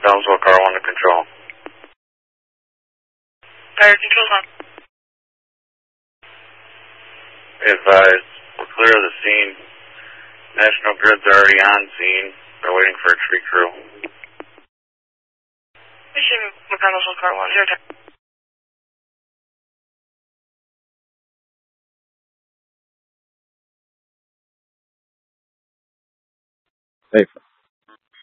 Downsville, car 1 to control. Fire control's on. Be advised, we're clear of the scene. National Grid's already on scene. They're waiting for a tree crew. Mission McConnellsville, car 1, 0 10. Safe.